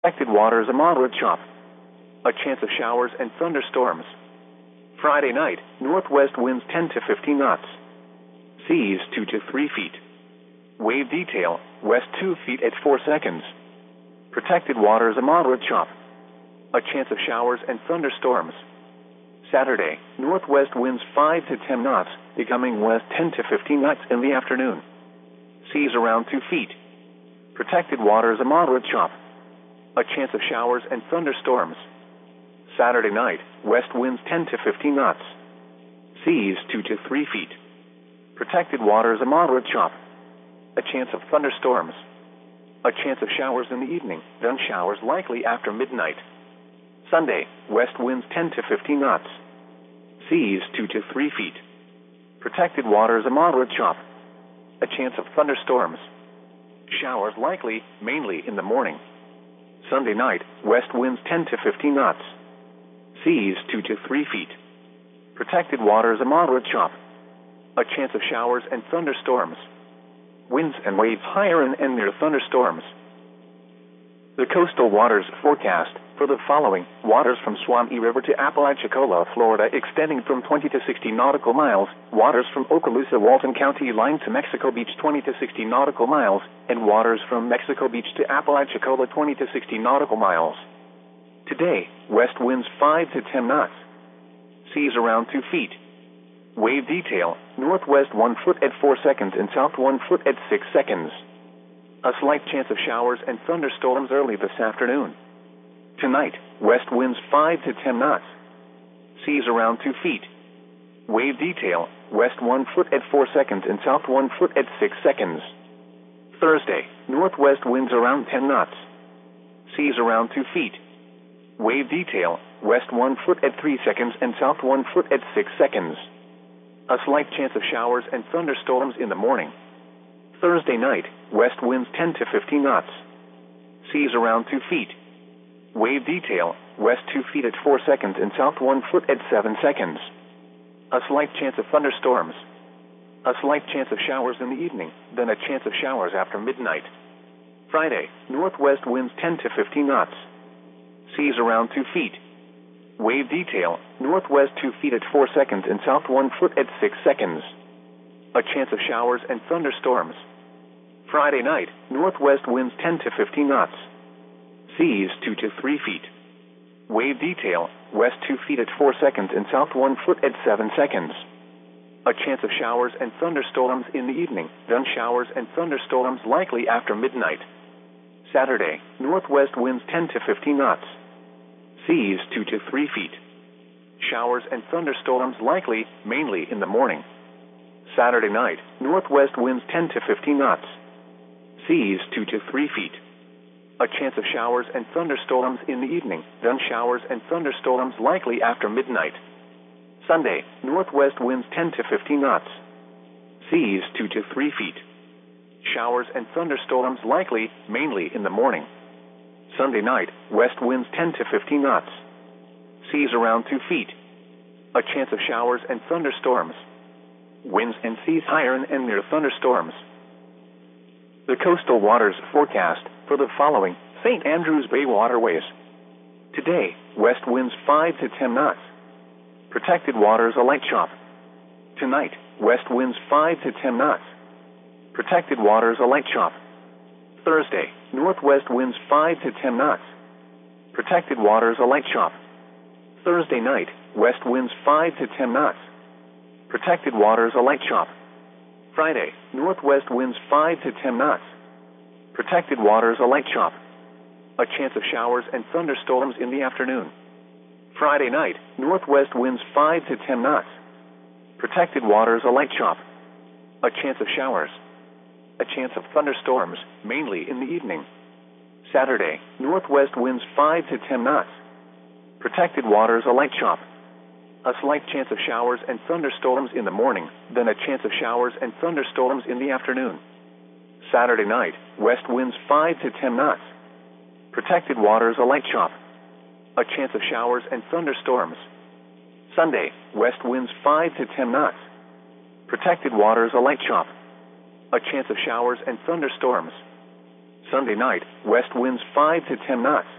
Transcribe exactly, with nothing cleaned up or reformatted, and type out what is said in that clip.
Expected waters a moderate chop. A chance of showers and thunderstorms. Friday night, northwest winds ten to fifteen knots. Seas two to three feet. Wave detail, west two feet at four seconds. Protected waters a moderate chop. A chance of showers and thunderstorms. Saturday, northwest winds five to ten knots, becoming west ten to fifteen knots in the afternoon. Seas around two feet. Protected waters a moderate chop. A chance of showers and thunderstorms. Saturday night, west winds ten to fifteen knots. Seas two to three feet. Protected waters a moderate chop. A chance of thunderstorms. A chance of showers in the evening, then showers likely after midnight. Sunday, west winds ten to fifteen knots. Seas two to three feet. Protected waters a moderate chop. A chance of thunderstorms. Showers likely, mainly in the morning. Sunday night, west winds ten to fifteen knots. Seas two to three feet. Protected waters a moderate chop. A chance of showers and thunderstorms. Winds and waves higher and, and near thunderstorms. The coastal waters forecast for the following: waters from Suwannee River to Apalachicola, Florida, extending from twenty to sixty nautical miles, waters from Okaloosa, Walton County line to Mexico Beach twenty to sixty nautical miles, and waters from Mexico Beach to Apalachicola twenty to sixty nautical miles. Today, west winds five to ten knots. Seas around two feet. Wave detail, northwest one foot at four seconds and south one foot at six seconds. A slight chance of showers and thunderstorms early this afternoon. Tonight, west winds five to ten knots. Seas around two feet. Wave detail, west one foot at four seconds and south one foot at six seconds. Thursday, northwest winds around ten knots. Seas around two feet. Wave detail, west one foot at three seconds and south one foot at six seconds. A slight chance of showers and thunderstorms in the morning. Thursday night, west winds ten to fifteen knots. Seas around two feet. Wave detail, west two feet at four seconds and south one foot at seven seconds. A slight chance of thunderstorms. A slight chance of showers in the evening, then a chance of showers after midnight. Friday, northwest winds ten to fifteen knots. Seas around two feet. Wave detail, northwest two feet at four seconds and south one foot at six seconds. A chance of showers and thunderstorms. Friday night, northwest winds ten to fifteen knots. Seas two to three feet. Wave detail, west two feet at four seconds and south one foot at seven seconds. A chance of showers and thunderstorms in the evening, then showers and thunderstorms likely after midnight. Saturday, northwest winds ten to fifteen knots. Seas two to three feet. Showers and thunderstorms likely, mainly in the morning. Saturday night, northwest winds ten to fifteen knots. Seas two to three feet. A chance of showers and thunderstorms in the evening, then showers and thunderstorms likely after midnight. Sunday, northwest winds ten to fifteen knots. Seas two to three feet. Showers and thunderstorms likely, mainly in the morning. Sunday night, west winds ten to fifteen knots. Seas around two feet. A chance of showers and thunderstorms. Winds and seas higher and, and near thunderstorms. The coastal waters forecast for the following: Saint Andrews Bay waterways. Today, west winds five to ten knots. Protected waters a light chop. Tonight, west winds five to ten knots. Protected waters a light chop. Thursday, northwest winds five to ten knots. Protected waters a light chop. Thursday night, west winds five to ten knots. Protected waters a light chop. Friday, northwest winds five to ten knots. Protected waters a light chop. A chance of showers and thunderstorms in the afternoon. Friday night, northwest winds five to ten knots. Protected waters a light chop. A chance of showers. A chance of thunderstorms, mainly in the evening. Saturday, northwest winds five to ten knots. Protected waters a light chop. A slight chance of showers and thunderstorms in the morning, then a chance of showers and thunderstorms in the afternoon. Saturday night, west winds five to ten knots. Protected waters a light chop. A chance of showers and thunderstorms. Sunday, west winds five to ten knots. Protected waters a light chop. A chance of showers and thunderstorms. Sunday night, west winds five to ten knots.